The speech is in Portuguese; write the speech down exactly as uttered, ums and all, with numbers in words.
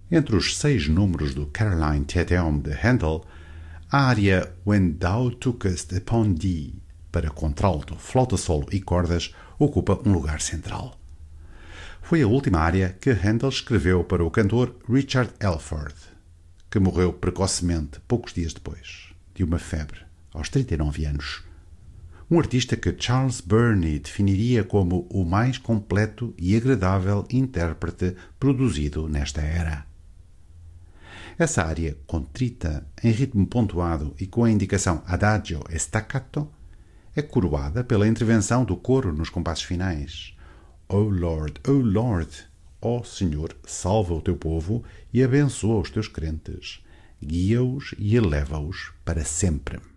Entre os seis números do Caroline Te Deum de Handel, a área When Thou Tookest Upon Thee, para contralto, flauta solo e cordas, ocupa um lugar central. Foi a última área que Handel escreveu para o cantor Richard Elford, que morreu precocemente poucos dias depois, de uma febre, aos trinta e nove anos. Um artista que Charles Burney definiria como o mais completo e agradável intérprete produzido nesta era. Essa área contrita, em ritmo pontuado e com a indicação adagio e staccato, é coroada pela intervenção do coro nos compassos finais. Oh Lord, oh Lord, ó Senhor, salva o teu povo e abençoa os teus crentes, guia-os e eleva-os para sempre.